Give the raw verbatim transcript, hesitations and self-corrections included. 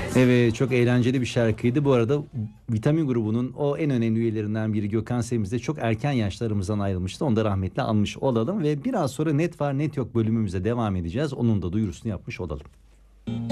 Evet, çok eğlenceli bir şarkıydı. Bu arada Vitamin grubunun o en önemli üyelerinden biri Gökhan Semiz de çok erken yaşlarımızdan ayrılmıştı. Onu da rahmetle anmış olalım ve biraz sonra Net Var Net Yok bölümümüze devam edeceğiz. Onun da duyurusunu yapmış olalım.